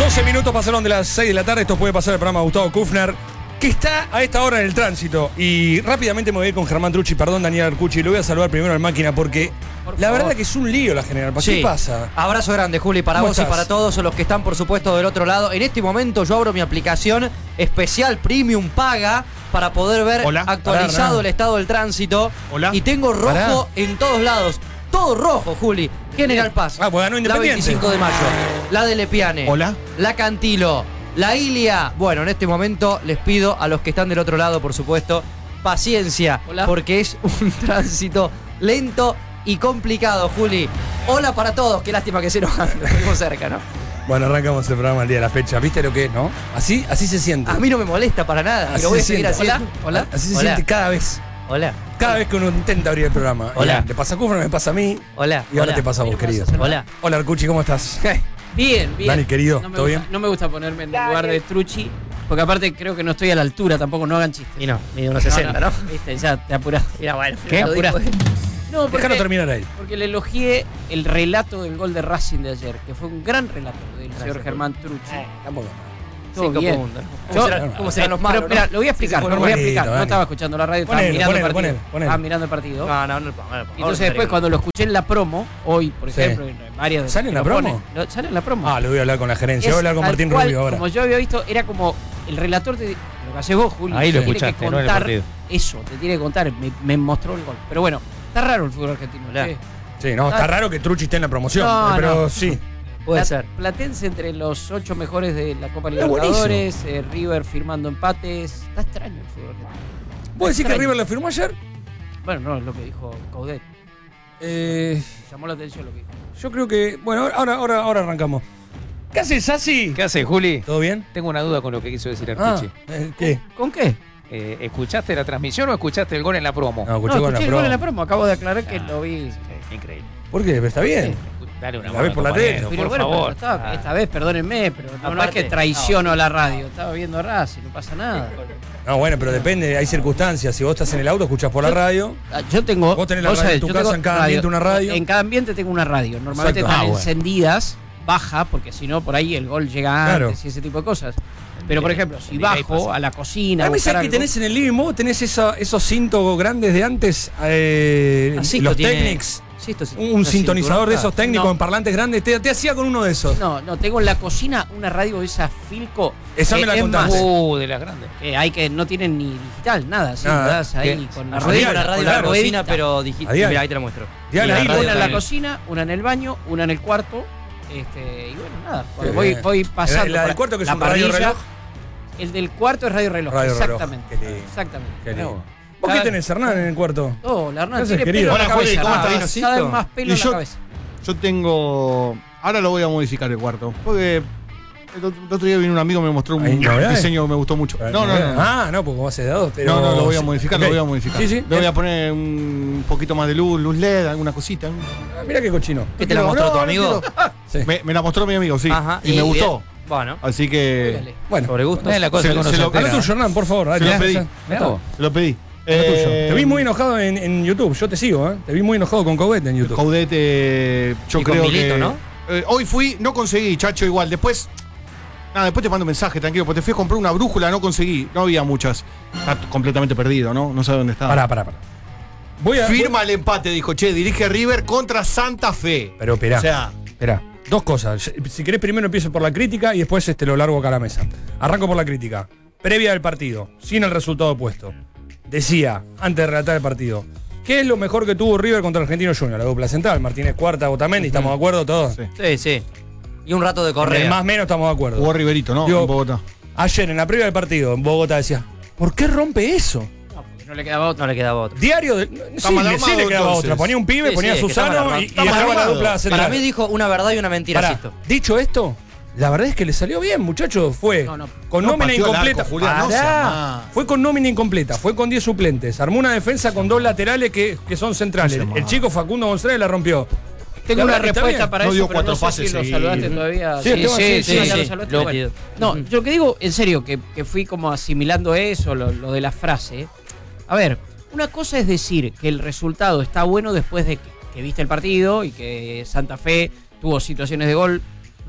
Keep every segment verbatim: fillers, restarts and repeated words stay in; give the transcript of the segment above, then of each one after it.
doce minutos pasaron de las seis de la tarde. Esto puede pasar el programa de Gustavo Kufner, que está a esta hora en el tránsito. Y rápidamente me voy a ir con Germán Trucci. Perdón, Daniel Arcucci. Lo voy a saludar primero al máquina porque Por la favor. verdad que es un lío la general. ¿Qué Sí. pasa? Abrazo grande, Juli, para ¿Cómo vos y estás? para todos los que están, por supuesto, del otro lado. En este momento yo abro mi aplicación especial Premium Paga para poder ver Hola. actualizado Pará, el estado del tránsito. Hola. Y tengo rojo Pará. en todos lados. Todo rojo, Juli. General Paz. Ah, pues ganó La Independiente. veinticinco de mayo. La de Lepiane. Hola. La Cantilo. La Ilia. Bueno, en este momento les pido a los que están del otro lado, por supuesto, paciencia. Hola. Porque es un tránsito lento y complicado, Juli. Hola para todos. Qué lástima que se nos estuvimos cerca, ¿no? Bueno, arrancamos el programa el día de la fecha. ¿Viste lo que es, no? Así, así se siente. A mí no me molesta para nada. Así Lo voy a se seguir siente. haciendo. Hola. Así se Hola. siente cada vez. Hola. Cada vez que uno intenta abrir el programa. Hola. Y le pasa a Kufner, me pasa a mí. Hola. Y ahora Hola. te pasa a vos, querido. Hola. Hola, Arcucci, ¿cómo estás? Bien, bien. Dani, querido, no me ¿todo gusta, bien? No me gusta ponerme en el lugar de Trucci, porque aparte creo que no estoy a la altura, tampoco, no hagan chistes. Y no, ni de unos sesenta, ¿no? Viste, ya te apuraste. Mira, bueno. ¿Qué? lo dijo Apuraste. él. No, Déjalo porque, terminar ahí. porque le elogié el relato del gol de Racing de ayer, que fue un gran relato del señor Germán Trucci. Tampoco. Todo Cinco bien. puntos. Yo- ¿Cómo serán, cómo serán los malos? Pero, mira, no? lo voy a explicar, Ese fue lo voy a bonito, explicar. No Dani. estaba escuchando la radio, estaba Ponelo, mirando ponelo, el partido. ponelo, ponelo. Estaba mirando el partido. No, no, no. no, no, Y entonces después cuando lo escuché en la promo, hoy por Sí. ejemplo, en varias de ¿Sale en que la lo promo? ponen, lo- sale en la promo. Ah, lo voy a hablar con la gerencia. Es Voy a hablar con tal Martín cual, Rubio ahora. Como yo había visto, era como el relator de lo que haces vos, Julio. Ahí lo te tiene escuchaste, que no en el contar partido. eso, te tiene que contar. Me, me mostró el gol. Pero bueno, está raro el fútbol argentino. Hola. ¿eh? Sí, no, está raro que Trucci esté en la promoción. No, eh, pero no. sí. Puede Pla- ser. Platense entre los ocho mejores de la Copa Es Libertadores, eh, River firmando empates. Está extraño el fútbol argentino. ¿Vos decís que Extraño. River le firmó ayer? Bueno, no, es lo que dijo Coudet. Eh, Me llamó la atención lo que dijo. yo creo que. Bueno, ahora, ahora, ahora arrancamos. ¿Qué haces, Sassi? ¿Qué hace, Juli? ¿Todo bien? Tengo una duda con lo que quiso decir Ah, Arcucci. eh, ¿qué? ¿Con qué? Eh, ¿Escuchaste la transmisión o escuchaste el gol en la promo? No, escuché No, con la escuché el pro. gol en la promo. Acabo de aclarar que Ah, lo vi. sí, increíble. ¿Por qué? Pero está bien. Dale una La mano, ves por la compañero, tele. Pero por bueno, favor. pero esta, Ah. esta vez, perdónenme, pero no, no es Aparte, que traiciono a la radio. Estaba viendo Racing, no pasa nada. No, bueno, pero depende, hay circunstancias. Si vos estás en el auto, escuchás por la radio. Ah, Yo tengo. Vos tenés la radio sabés, en tu yo casa, tengo en cada ambiente una radio. En cada ambiente tengo una radio. Normalmente Exacto. están Ah, bueno. encendidas, baja, porque si no, por ahí el gol llega Claro. antes y ese tipo de cosas. Pero, por ejemplo, si Mira, ahí bajo pasa. a la cocina. A a mí buscar sabés que algo- tenés en el living, vos tenés esa- esos cintos grandes de antes, eh, Ah, Sisto los tiene- Technics, Sisto, sí, un una sintonizador de cinturón. esos técnicos No. en parlantes grandes, te, te hacía con uno de esos. No, no, tengo en la cocina una radio esa Filco. Esa me que la es contaste. más, Uh, de las grandes. que hay que no tienen ni digital, nada. Sí, Nada. das ahí ¿Qué? con la A Yo tengo diario, una radio con en la la cocina, ruedita. pero A digital. diario. Mira, ahí te la muestro. Diario, Y la ahí, radio Una en la también. cocina, una en el baño, una en el cuarto. Este, y bueno, nada. Cuando Qué voy, bien. voy pasando. La- la del por cuarto que es la un radio parrilla, reloj. El del cuarto es radio reloj. Radio reloj. exactamente. Qué lindo. Exactamente. Qué lindo. No. ¿Vos qué Cada- tenés, Hernán, en el cuarto? Oh, la Hernán ¿Qué haces, tiene querido? pelo en la Hola, Juli, cabeza. ¿cómo nada, estás? Cada vez más pelo Y en yo- la cabeza. Yo tengo. Ahora lo voy a modificar el cuarto. Porque el otro, el otro día vino un amigo y me mostró un ¿Hay novedades? diseño que me gustó mucho. No, no, no. no. Ah, no, porque vos haces dados, pero. No, no, lo voy a sí. modificar, Ok. lo voy a modificar. Sí, sí. Le voy a poner un poquito más de luz, luz L E D, alguna cosita. Ah, mirá qué cochino. ¿Qué te la mostró No, tu no amigo? quiero. Sí. Me, me la mostró mi amigo, sí. Ajá. Y, me gustó. Bueno, Así que. Órale. Bueno, sobre gusto. No es la cosa Se- que uno se se lo- entera. dale tuyo, Hernán, por favor. Dale, Se lo ya, pedí. ya. Mirá vos. Se lo pedí. Dale tuyo. Eh, Te vi muy enojado en, en YouTube. Yo te sigo, ¿eh? Te vi muy enojado con Coudet en YouTube. Coudet, eh, yo Y con creo Milito, que. ¿no? Eh, hoy fui, no conseguí, chacho, igual. Después. Nada, después te mando un mensaje, tranquilo, porque te fui a comprar una brújula, no conseguí, no había muchas. Está completamente perdido, ¿no? No sabe dónde está. Pará, pará, pará. Voy a. Firma el empate, dijo, che, dirige River contra Santa Fe. Pero esperá. O sea, Esperá, dos cosas. Si querés, primero empiezo por la crítica y después este, lo largo acá a la mesa. Arranco por la crítica. Previa del partido, sin el resultado puesto. Decía, antes de relatar el partido, ¿qué es lo mejor que tuvo River contra Argentino Junior? La dupla central, Martínez Cuarta, Otamendi, ¿estamos de acuerdo todos? Sí. Sí, sí. Y un rato de En el correa. más o menos estamos de acuerdo. jugó Riverito, ¿no? Digo, en Bogotá. Ayer, en la previa del partido, en Bogotá, decía, ¿por qué rompe eso? No, porque no le quedaba otro. No le quedaba otro. Diario de. Sí, mal le, armado, sí le quedaba entonces. otra. Ponía un pibe, Sí, ponía sí, a es que está mal Susano armado. y, y Está mal dejaba la armado. dupla central. Para mí dijo una verdad y una mentira, Pará, Sisto. dicho esto, la verdad es que le salió bien, muchachos. Fue No, no. con No, nómina pateó al incompleta. arco, Julián, no Pará. sea más. Fue con nómina incompleta, fue con diez suplentes. Armó una defensa con dos laterales que, que son centrales. No sea El más. chico Facundo González la rompió. Tengo La una verdad que está respuesta bien. para No eso, dio pero cuatro no sé pases si lo seguidos. saludaste todavía. Sí, Esteban, sí, sí, ya sí. lo saludaste. Lo Bueno. pido. No, yo lo que digo, en serio, que, que fui como asimilando eso, lo, lo de la frase. A ver, una cosa es decir que el resultado está bueno después de que, que viste el partido y que Santa Fe tuvo situaciones de gol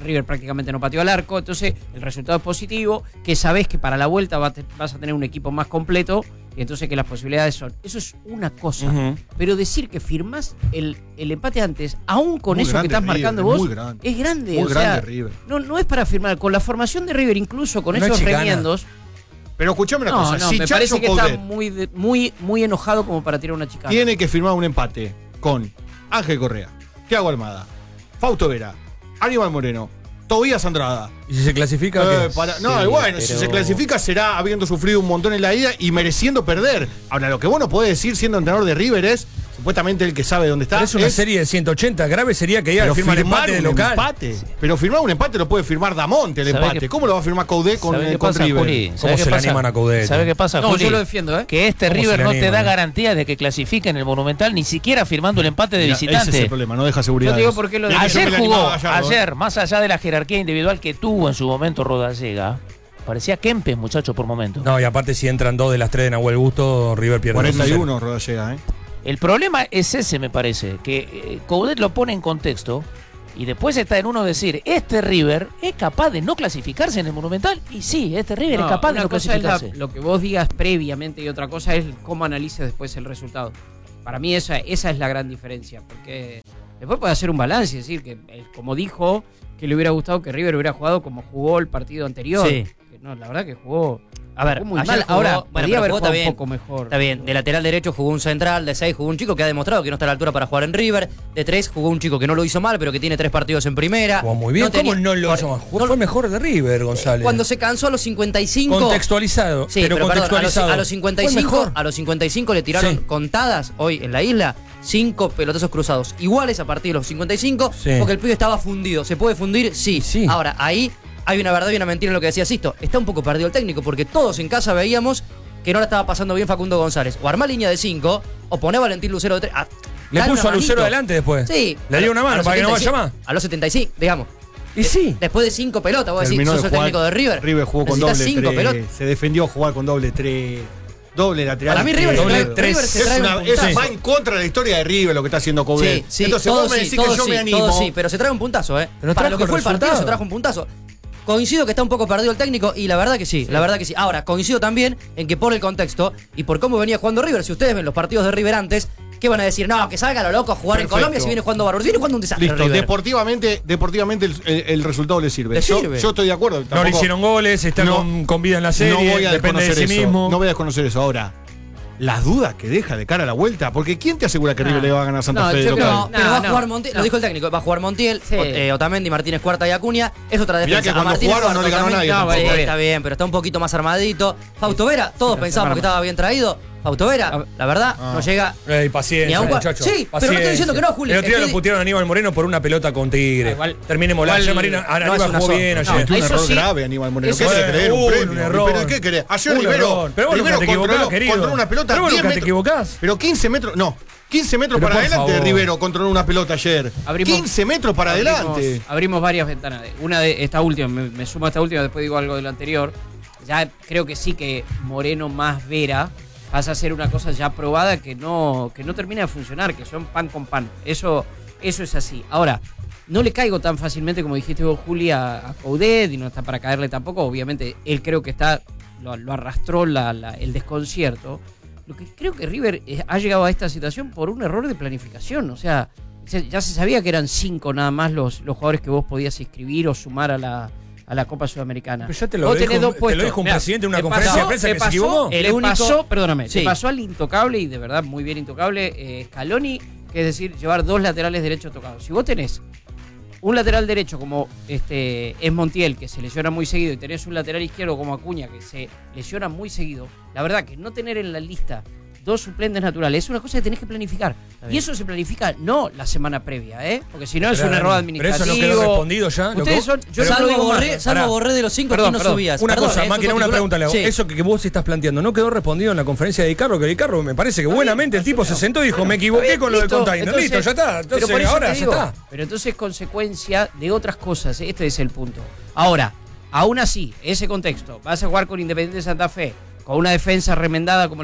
River prácticamente no pateó al arco, entonces el resultado es positivo, que sabés que para la vuelta va te, vas a tener un equipo más completo y entonces que las posibilidades son. Eso es una cosa, Ujú. pero decir que firmás el, el empate antes, aún con Muy eso grande que estás River, marcando vos, muy grande. es grande. Muy o sea, grande River. No, no es para firmar. Con la formación de River, incluso con No es esos chicana. remiendos, Pero escuchame una no, cosa. no, si me Chacho parece que está Coudet muy, de- muy, muy enojado como para tirar una chicana. tiene que firmar un empate con Ángel Correa, Thiago Almada, Fausto Vera, Aníbal Moreno, Tobías Andrada. ¿Y si se clasifica? Eh, qué? para- no, Sí, y bueno, si pero- se clasifica será habiendo sufrido un montón en la ida y mereciendo perder. Ahora, lo que vos no podés decir siendo entrenador de River es, supuestamente el que sabe dónde está. Pero es una serie de ciento ochenta. Grave sería que iba pero a firmar firmar empate de un local. empate. Pero firmar un empate lo puede firmar Damonte el ¿Sabe empate. qué- ¿Cómo lo va a firmar Coudet con, ¿Sabe eh, qué con pasa, River? Juli? ¿Cómo ¿Sabe se qué le pasa? animan a Coudet? ¿Sabe qué pasa, No, Juli? yo lo defiendo, ¿eh? Que este ¿Cómo se River le no te animan? da garantía de que clasifique en el Monumental, ni siquiera firmando el empate de Mira, ese es visitante. el problema, no deja seguridad. Yo te digo por qué lo Mirá que yo me Ayer le jugó, animaba a Gallardo, ¿eh? ayer, más allá de la jerarquía individual que tuvo en su momento Rodallega, parecía Kempes, muchacho, por momento. No, y aparte si entran dos de las tres de Nahuel Busto, River pierde. cuarenta y uno Rodallega, ¿eh? El problema es ese, me parece, que eh, Coudet lo pone en contexto y después está en uno decir, este River es capaz de no clasificarse en el Monumental. Y sí, este River No, es capaz de una no cosa es la- clasificarse. lo que vos digas previamente y otra cosa es cómo analices después el resultado. Para mí esa, esa es la gran diferencia, porque después puede hacer un balance y decir que, eh, como dijo, que le hubiera gustado que River hubiera jugado como jugó el partido anterior. Sí. Que no, la verdad que jugó, A ver, jugó muy ayer mal. jugó- Ahora, bueno, podría pero haber jugó jugado un también. poco mejor. Está bien, de lateral derecho jugó un central, de seis jugó un chico que ha demostrado que no está a la altura para jugar en River, de tres jugó un chico que no lo hizo mal, pero que tiene tres partidos en primera. Jugó muy bien. No tenía- ¿Cómo no lo por- hizo mal? Jugó- no- Fue mejor de River, González. Cuando se cansó a los cincuenta y cinco. Contextualizado. Sí, pero, pero, perdón, a los, contextualizado. a los cincuenta y Fue cinco, mejor. a los cincuenta y cinco le tiraron Sí. contadas hoy en la isla cinco pelotazos cruzados iguales a partir de los cincuenta y cinco, Sí. porque el pibe estaba fundido. ¿Se puede fundir? Sí. Sí. Ahora, ahí hay una verdad y una mentira en lo que decía Sisto. Está un poco perdido el técnico, porque todos en casa veíamos que no la estaba pasando bien Facundo González. O armá línea de cinco, o poné a Valentín Lucero de tres. Ah, Le dale puso una a Lucero manito. adelante después. Sí. Le dio una A mano los para que no setenta y vaya cinco, más. A los setenta y cinco, digamos. Y sí. Después de cinco pelotas, vos decís, Terminó sos de el jugar- técnico de River. River jugó con Necesitas doble cinco tres. pelotas. Se defendió jugar con doble tres. Doble lateral. Para mí River, izquierdo. se doble trae, tres. River se Es trae una- un eso puntazo. va en contra de la historia de River lo que está haciendo Coudet. Sí, sí, Entonces todo vos me sí, decís todo que yo sí, me animo. todo sí, pero se trae un puntazo, ¿eh? Pero Para trajo lo que fue el el partido resultado. se trajo un puntazo. Coincido que está un poco perdido el técnico y la verdad que sí, la verdad que sí. Ahora, coincido también en que por el contexto y por cómo venía jugando River, si ustedes ven los partidos de River antes, ¿qué van a decir? No, que salga lo loco a jugar Perfecto. en Colombia si viene jugando bárbaro. Si viene jugando un desastre Listo, River. deportivamente, deportivamente el, el- el resultado le sirve. Le yo, sirve. yo estoy de acuerdo. No le tampoco- hicieron goles, está No, con, con vida en la serie, no voy a depende de desconocer sí eso. mismo. No voy a desconocer eso. Ahora, las dudas que deja de cara a la vuelta, porque ¿quién te asegura que No. River le va a ganar a Santa No, Fe de yo local? creo- No, pero va a no, jugar Montiel, no. lo dijo el técnico, va a jugar Montiel, Sí. Ot- eh, Otamendi, Martínez Cuarta y Acuña. Es otra Mirá defensa. que A cuando Martínez jugaron no Cuarta, le ganó a Otamendi- nadie No, tampoco. bueno, está bien, pero está un poquito más armadito. Fausto Vera, todos Pero pensábamos se que estaba bien traído. Fausto Vera, la verdad, Ah. no llega. Ey, paciencia, Ni a un cua- muchacho. Sí, pero no estoy diciendo que no, Juli. El otro día Estoy- lo putearon a Aníbal Moreno por una pelota con Tigre. Ah, igual- Terminemos la igual- ayer Marina. no Aníbal es una jugó sola. bien No, ayer. Cometió un eso error sí. grave, Aníbal Moreno. Eso ¿Qué se sí. cree? Un Uh, premio. un error. ¿Pero qué querés? Ayer Un Rivero, error. Pero vos nunca Rivero te equivocás, controló, querido. controló una pelota Pero vos diez nunca te metros. equivocás. Pero quince metros, no. quince metros Pero para por adelante favor. Rivero controló una pelota ayer. Abrimos- quince metros para abrimos- adelante. Abrimos varias ventanas. Una de esta última, me, me sumo a esta última, después digo algo de lo anterior. Ya creo que sí que Moreno más Vera pasa a ser una cosa ya probada que no, que no termina de funcionar, que son pan con pan. Eso, eso es así. Ahora, no le caigo tan fácilmente como dijiste vos, Juli, a, a Coudet, y no está para caerle tampoco. Obviamente, él creo que está, lo, lo arrastró la, la- el desconcierto. Lo que creo que River eh, ha llegado a esta situación por un error de planificación. O sea, se- ya se sabía que eran cinco nada más los, los jugadores que vos podías inscribir o sumar a la, a la Copa Sudamericana. Pero ya te lo Vos dijo- tenés dos te lo puestos. dijo un Mirá, presidente en una te conferencia pasó- de prensa te que se pasó- equivocó. El le único- pasó, perdóname, Sí. te pasó al intocable y de verdad muy bien intocable eh, Scaloni, que es decir, llevar dos laterales derechos tocados. Si vos tenés un lateral derecho como este es Montiel, que se lesiona muy seguido, y tenés un lateral izquierdo como Acuña, que se lesiona muy seguido, la verdad que no tener en la lista dos suplentes naturales es una cosa que tenés que planificar. Y eso se planifica no la semana previa, ¿eh? Porque si no es un error Pero eso administrativo. no quedó respondido ya. loco. Ustedes son, yo no Salvo digo más. borré, salvo Pará. borré de los cinco Perdón, que no perdón. subías. Una Perdón, cosa, ¿eh? máquina, Sos una titular. pregunta, Leo. Sí. Eso que, que vos estás planteando, ¿no quedó respondido en la conferencia de Carro? Que de Carro me parece que buenamente el tipo se sentó y dijo, me equivoqué con lo del Listo, container. entonces- Listo, ya está. pero Entonces por eso ahora te ya digo, está. Pero entonces es consecuencia de otras cosas. Este es el punto. Ahora, aún así, ese contexto, vas a jugar con Independiente Santa Fe, con una defensa remendada como la.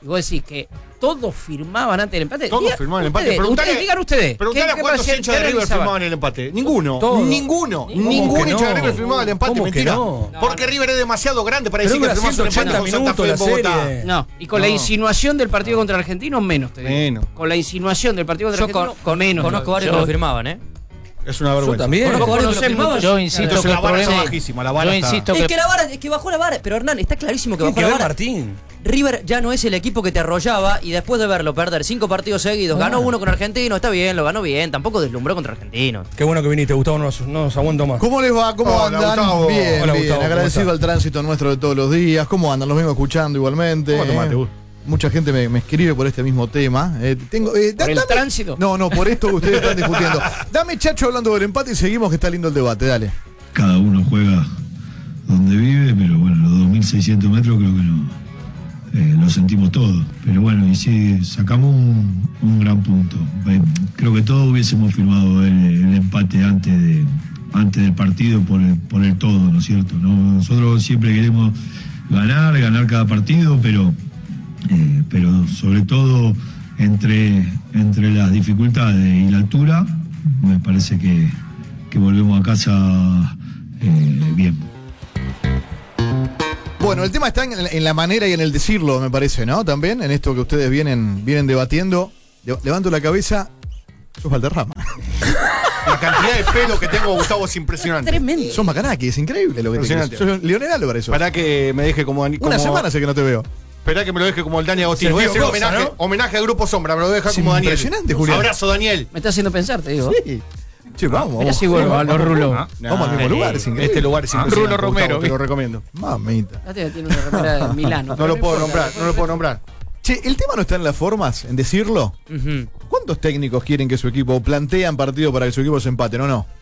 Y vos decís que todos firmaban antes del empate. Todos Diga, firmaban el empate. ustedes, Preguntale- ustedes, digan ustedes. Preguntale ¿qué- a qué cuántos parecía- hinchas de qué River realizaban? firmaban el empate. Ninguno. Todos. Ninguno. ¿Cómo Ningún que hincha de no? River firmaba el empate. ¿Cómo que Mentira. no? Porque River es demasiado grande para Pero decir que dura firmamos un empate ciento con ochenta Santa Fe en minutos la Bogotá. serie. No, y con la No. insinuación del partido contra Argentino, menos. Te digo. Menos. Con la insinuación del partido contra Yo con, Argentino, con- menos. conozco varios Yo- que lo firmaban, ¿eh? Es una Yo vergüenza. también. Conozco varios que lo conocemos- firmaban. Yo insisto Entonces que la el vara está problema. bajísima, la vara Yo está- insisto Es que. que la vara, es que bajó la vara. Pero Hernán, está clarísimo que ¿Quién bajó la quedó vara. Martín? River ya no es el equipo que te arrollaba y después de verlo perder cinco partidos seguidos, ganó uno con Argentino, está bien, lo ganó bien, tampoco deslumbró contra Argentinos. Qué bueno que viniste, Gustavo, no nos, no nos aguanto más. ¿Cómo les va? ¿Cómo Hola, andan? Gustavo. Bien, Hola, bien. Gustavo, ¿cómo Agradecido estás? al tránsito nuestro de todos los días. ¿Cómo andan? Los vengo escuchando igualmente. ¿Cómo tomate, Eh, Gus? Mucha gente me, me escribe por este mismo tema. Eh, tengo, eh, ¿Por el dame- tránsito? No, no, por esto que ustedes están discutiendo. Dame, Chacho, hablando del empate y seguimos, que está lindo el debate. Dale. Cada uno juega donde vive, pero bueno, los dos mil seiscientos metros creo que no, eh, lo sentimos todos. Pero bueno, y sí, sacamos un, un gran punto. Eh, creo que todos hubiésemos firmado el, el empate antes de antes del partido por el, por el todo, ¿no es cierto? ¿No? Nosotros siempre queremos ganar, ganar cada partido, pero, eh, pero sobre todo entre, entre las dificultades y la altura, me parece que, que volvemos a casa eh, bien. Bueno, el tema está en, en la manera y en el decirlo, me parece, ¿no? También en esto que ustedes vienen, vienen debatiendo. Le- levanto la cabeza. Sos Valderrama. La cantidad de pelo que tengo, Gustavo, es impresionante. Tremendo. Sos Macanaki, es increíble lo que te Impresionante. Sos Leonel Álvarez. sos. Para que me deje como. como Una semana hace que no te veo. Esperá que me lo deje como el Dani Agostino. Se Voy a hacer vio homenaje, cosa, ¿no? homenaje al Grupo Sombra, me lo deja Es como Daniel. impresionante, Julián. Abrazo, Daniel. Me está haciendo pensar, te digo. Sí. Che, vamos, Mira vamos. si vuelvo a los rulos. Ah, Vamos al mismo nah, lugar, es increíble. Este lugar es Ah, impresionante. Bruno Romero, Gustavo, te lo ¿viste? recomiendo. Mamita. Tiene una remera de Milano. No lo puedo nombrar, no lo puedo nombrar. Che, el tema no está en las formas, en decirlo. Ujú. ¿Cuántos técnicos quieren que su equipo, o plantean partido para que su equipo se empate, no, no?